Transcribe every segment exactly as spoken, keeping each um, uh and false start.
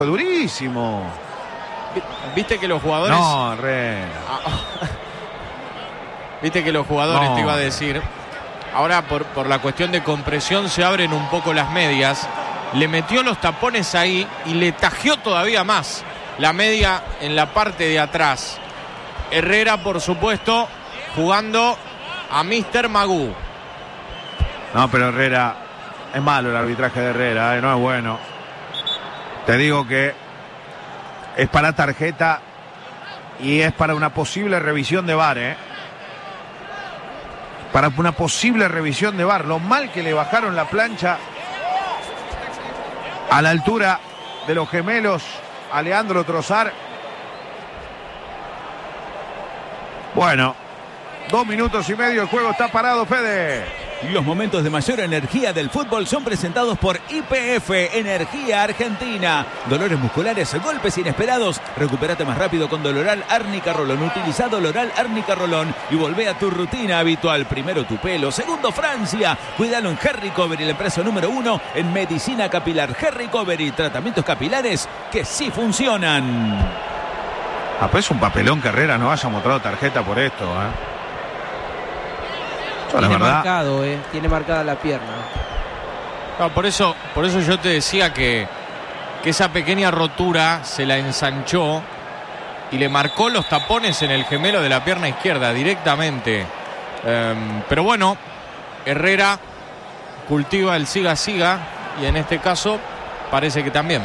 Durísimo. Viste que los jugadores... No, re... Viste que los jugadores, no. te iba a decir, ahora por, por la cuestión de compresión se abren un poco las medias. Le metió los tapones ahí y le tajeó todavía más la media en la parte de atrás. Herrera, por supuesto, jugando a míster Magú. No, pero Herrera, es malo el arbitraje de Herrera, ¿eh? No es bueno. Te digo que es para tarjeta y es para una posible revisión de V A R, ¿eh? Para una posible revisión de V A R. Lo mal que le bajaron la plancha a la altura de los gemelos a Leandro Trossard. Bueno, dos minutos y medio, el juego está parado, Fede. Los momentos de mayor energía del fútbol son presentados por I P F, Energía Argentina. Dolores musculares, golpes inesperados. Recupérate más rápido con Doloral Árnica Rolón. Utiliza Doloral Árnica Rolón y volvé a tu rutina habitual. Primero tu pelo, segundo Francia. Cuídalo en Hair Recovery, la empresa número uno en medicina capilar. Hair Recovery, tratamientos capilares que sí funcionan. Ah, pues es un papelón que Herrera no haya mostrado tarjeta por esto, ¿eh? Tiene la verdad, marcado, eh. Tiene marcada la pierna. No, por eso, por eso yo te decía que, que esa pequeña rotura se la ensanchó y le marcó los tapones en el gemelo de la pierna izquierda directamente. Um, pero bueno, Herrera cultiva el siga-siga y en este caso parece que también.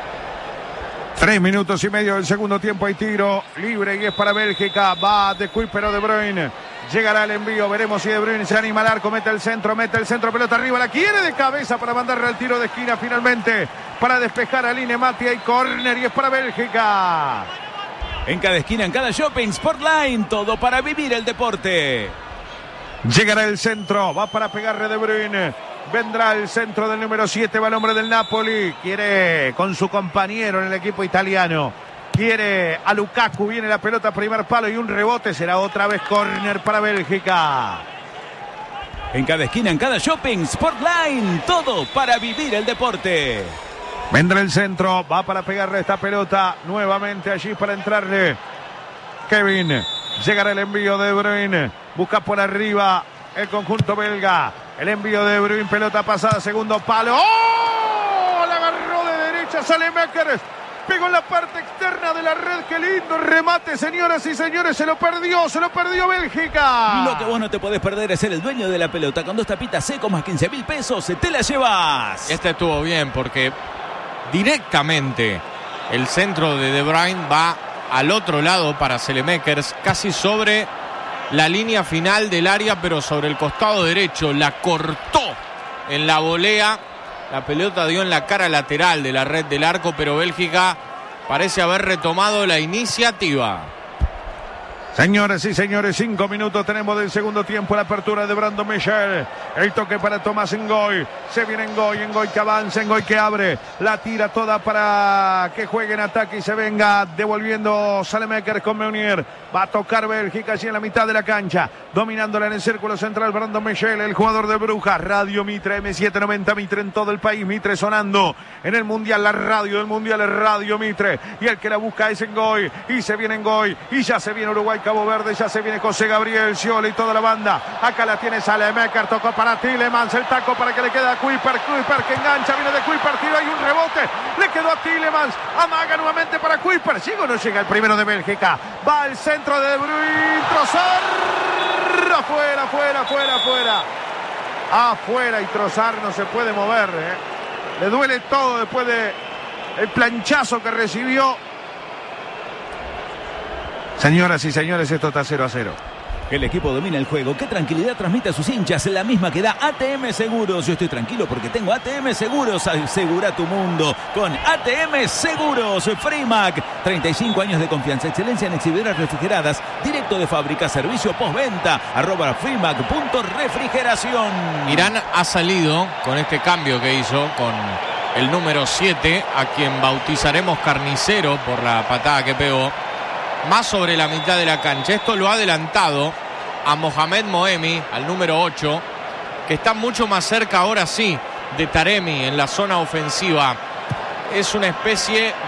Tres minutos y medio del segundo tiempo, hay tiro libre y es para Bélgica. Va de Kuipero De Bruyne. Llegará el envío, veremos si De Bruyne se anima al arco, mete el centro, mete el centro, pelota arriba, la quiere de cabeza para mandarle al tiro de esquina finalmente, para despejar a Line Matia y córner y es para Bélgica. En cada esquina, en cada shopping, Sportline, todo para vivir el deporte. Llegará el centro, va para pegarle De Bruyne. Vendrá el centro del número siete, va el hombre del Napoli. Quiere con su compañero en el equipo italiano. Quiere a Lukaku, viene la pelota, primer palo y un rebote. Será otra vez córner para Bélgica. En cada esquina, en cada shopping, Sportline, todo para vivir el deporte. Vendrá el centro, va para pegarle esta pelota. Nuevamente allí para entrarle Kevin. Llegará el envío de De Bruyne. Busca por arriba el conjunto belga. El envío de De Bruyne, pelota pasada, segundo palo. ¡Oh! La agarró de derecha, sale Meckers. Pegó en la parte externa de la red. Qué lindo remate, señoras y señores. Se lo perdió, se lo perdió Bélgica. Lo que vos no te podés perder es ser el dueño de la pelota. Con dos tapitas seco más quince mil pesos, te la llevas. Este estuvo bien porque directamente el centro de De Bruyne va al otro lado para Saelemaekers, casi sobre la línea final del área, pero sobre el costado derecho. La cortó en la volea. La pelota dio en la cara lateral de la red del arco, pero Bélgica parece haber retomado la iniciativa. Señores y señores, cinco minutos tenemos del segundo tiempo. La apertura de Brandon Michel. El toque para Tomás Ngoy. Se viene Ngoy, Ngoy que avanza, Ngoy que abre. La tira toda para que juegue en ataque y se venga devolviendo Saelemaekers con Meunier. Va a tocar Bélgica allí en la mitad de la cancha. Dominándola en el círculo central Brandon Michel, el jugador de Brujas. Radio Mitre, eme setecientos noventa Mitre en todo el país. Mitre sonando en el Mundial. La radio del Mundial es Radio Mitre. Y el que la busca es Ngoy. Y se viene Ngoy. Y ya se viene Uruguay, Cabo Verde. Ya se viene José Gabriel, Scioli y toda la banda. Acá la tiene Saelemaekers. Tocó para Tielemans. El taco para que le quede a Kuiper. Kuiper que engancha. Viene de Kuiper. Tiro. Hay un rebote. Le quedó a Tielemans. Amaga nuevamente para Kuiper. ¿Llega o no llega el primero de Bélgica? Va al centro de De Bruyne. Trossard. Afuera, afuera, afuera, afuera. Afuera y Trossard no se puede mover, ¿eh? Le duele todo después de el planchazo que recibió. Señoras y señores, esto está cero a cero. El equipo domina el juego. ¿Qué tranquilidad transmite a sus hinchas? La misma que da A T M Seguros. Yo estoy tranquilo porque tengo A T M Seguros. Asegura tu mundo con A T M Seguros. Freemac. treinta y cinco años de confianza. Excelencia en exhibidoras refrigeradas. Directo de fábrica. Servicio postventa. Arroba Freemac punto refrigeración. Irán ha salido con este cambio que hizo con el número siete, a quien bautizaremos Carnicero por la patada que pegó. Más sobre la mitad de la cancha. Esto lo ha adelantado a Mohamed Moemi, al número ocho, que está mucho más cerca ahora sí de Taremi en la zona ofensiva. es una especie